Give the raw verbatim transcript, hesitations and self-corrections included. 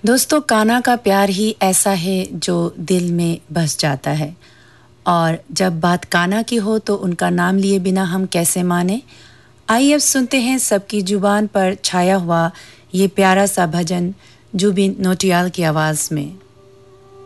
दोस्तों, कान्हा का प्यार ही ऐसा है जो दिल में बस जाता है। और जब बात कान्हा की हो तो उनका नाम लिए बिना हम कैसे माने। आइए अब सुनते हैं सबकी जुबान पर छाया हुआ ये प्यारा सा भजन जुबिन नौटियाल की आवाज़ में।